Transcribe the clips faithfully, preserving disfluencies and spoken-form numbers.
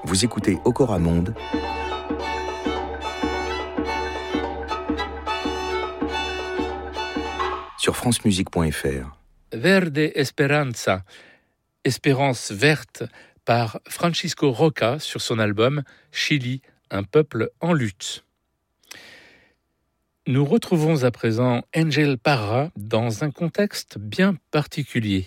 Vous écoutez Okora Monde sur france musique point f r. Verde Esperanza, Espérance verte, par Francisco Roca sur son album Chili, un peuple en lutte. Nous retrouvons à présent Angel Parra dans un contexte bien particulier.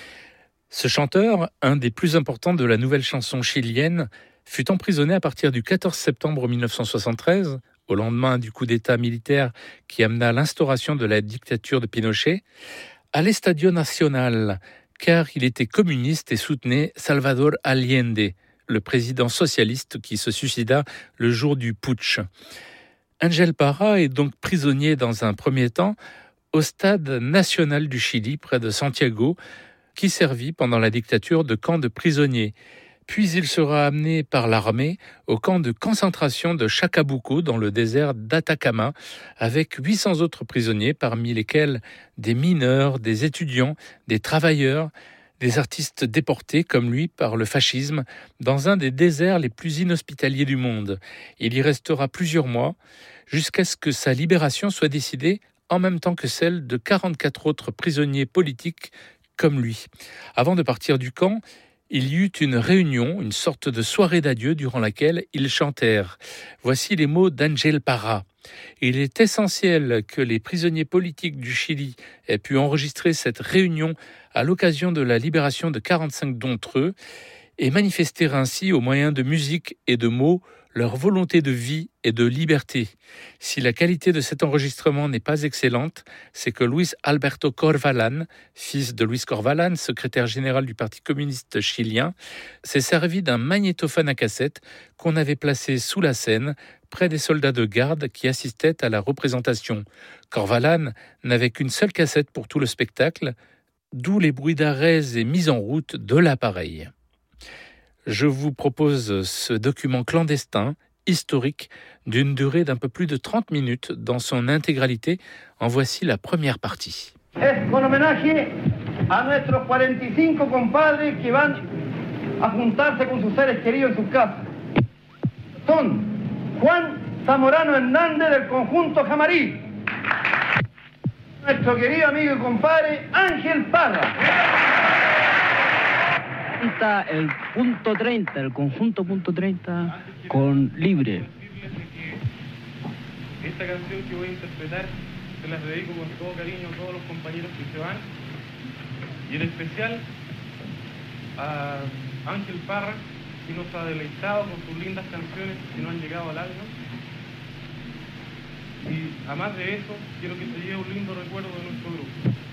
Ce chanteur, un des plus importants de la nouvelle chanson chilienne, fut emprisonné à partir du quatorze septembre mille neuf cent soixante-treize, au lendemain du coup d'État militaire qui amena à l'instauration de la dictature de Pinochet, à l'Estadio Nacional, car il était communiste et soutenait Salvador Allende, le président socialiste qui se suicida le jour du putsch. Angel Parra est donc prisonnier dans un premier temps au Stade national du Chili, près de Santiago, qui servit pendant la dictature de camp de prisonniers. Puis il sera amené par l'armée au camp de concentration de Chacabuco dans le désert d'Atacama avec huit cents autres prisonniers, parmi lesquels des mineurs, des étudiants, des travailleurs, des artistes déportés comme lui par le fascisme dans un des déserts les plus inhospitaliers du monde. Il y restera plusieurs mois jusqu'à ce que sa libération soit décidée en même temps que celle de quarante-quatre autres prisonniers politiques comme lui. Avant de partir du camp, il y eut une réunion, une sorte de soirée d'adieu durant laquelle ils chantèrent. Voici les mots d'Angel Parra. Il est essentiel que les prisonniers politiques du Chili aient pu enregistrer cette réunion à l'occasion de la libération de quarante-cinq d'entre eux et manifester ainsi, au moyen de musique et de mots, leur volonté de vie et de liberté. Si la qualité de cet enregistrement n'est pas excellente, c'est que Luis Alberto Corvalán, fils de Luis Corvalán, secrétaire général du Parti communiste chilien, s'est servi d'un magnétophone à cassette qu'on avait placé sous la scène, près des soldats de garde qui assistaient à la représentation. Corvalán n'avait qu'une seule cassette pour tout le spectacle, d'où les bruits d'arrêts et mises en route de l'appareil. Je vous propose ce document clandestin, historique, d'une durée d'un peu plus de trente minutes dans son intégralité. En voici la première partie. Es con homenaje a nuestros cuarenta y cinco compadres que van a juntarse con sus seres queridos en sus casas. Son Juan Zamorano Hernández del conjunto Jamarí, nuestro querido amigo y compadre Ángel Parra. El punto treinta, el conjunto punto treinta con Libre. Esta canción que voy a interpretar se las dedico con todo cariño a todos los compañeros que se van y en especial a Ángel Parra, que nos ha deleitado con sus lindas canciones que nos han llegado al alma. Y además de eso, quiero que se lleve un lindo recuerdo de nuestro grupo.